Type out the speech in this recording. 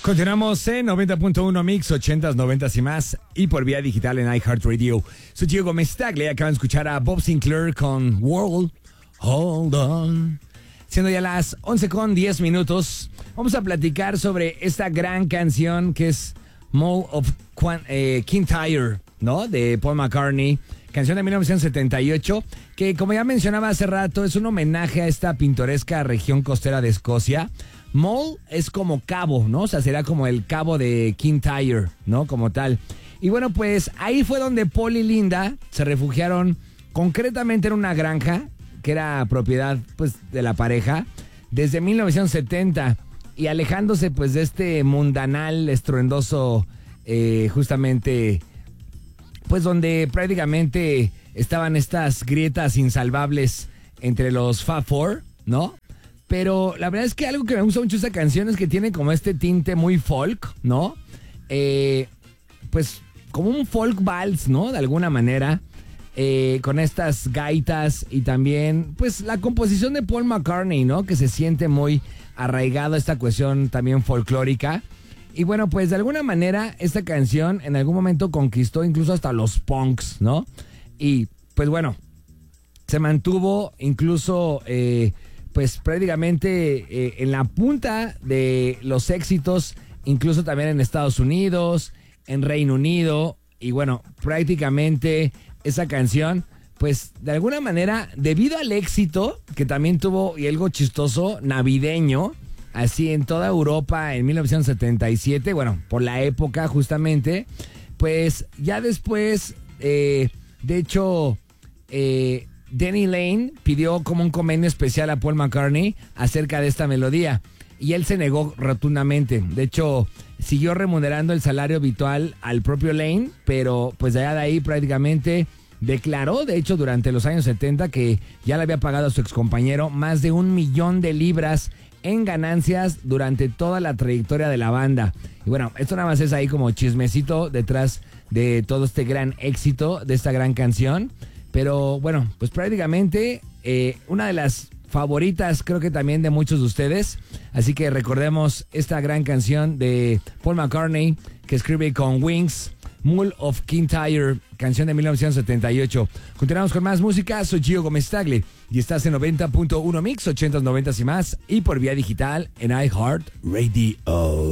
Continuamos en 90.1 Mix, 80s, 90s y más, y por vía digital en iHeartRadio. Soy Gio Gómez Tagle, acaban de escuchar a Bob Sinclair con World, Hold On. Siendo ya las 11:10, vamos a platicar sobre esta gran canción que es Mall of Kintyre, ¿no? De Paul McCartney, canción de 1978, que como ya mencionaba hace rato, es un homenaje a esta pintoresca región costera de Escocia. Mull es como cabo, ¿no? O sea, será como el cabo de Kintyre, ¿no? Como tal. Y bueno, pues ahí fue donde Paul y Linda se refugiaron concretamente en una granja que era propiedad, pues, de la pareja desde 1970 y alejándose, pues, de este mundanal, estruendoso, justamente, pues, donde prácticamente estaban estas grietas insalvables entre los Fab Four, ¿no? Pero la verdad es que algo que me gusta mucho de esta canción es que tiene como este tinte muy folk, ¿no? Pues como un folk vals, ¿no? De alguna manera, con estas gaitas y también, pues la composición de Paul McCartney, ¿no? Que se siente muy arraigado a esta cuestión también folclórica. Y bueno, pues de alguna manera esta canción en algún momento conquistó incluso hasta los punks, ¿no? Y pues bueno, se mantuvo incluso... pues prácticamente en la punta de los éxitos, incluso también en Estados Unidos, en Reino Unido, y bueno, prácticamente esa canción, pues de alguna manera, debido al éxito que también tuvo, y algo chistoso, navideño, así en toda Europa en 1977, bueno, por la época justamente, pues ya después, de hecho, Denny Lane pidió como un convenio especial a Paul McCartney acerca de esta melodía y él se negó rotundamente. De hecho, siguió remunerando el salario habitual al propio Lane, pero pues allá de ahí prácticamente declaró, de hecho, durante los años 70 que ya le había pagado a su excompañero más de 1 millón de libras en ganancias durante toda la trayectoria de la banda. Y bueno, esto nada más es ahí como chismecito detrás de todo este gran éxito de esta gran canción. Pero bueno, pues prácticamente una de las favoritas creo que también de muchos de ustedes. Así que recordemos esta gran canción de Paul McCartney que escribe con Wings, Mull of Kintyre, canción de 1978. Continuamos con más música, soy Gio Gómez Tagle y estás en 90.1 Mix, 80s, 90s y más y por vía digital en iHeartRadio.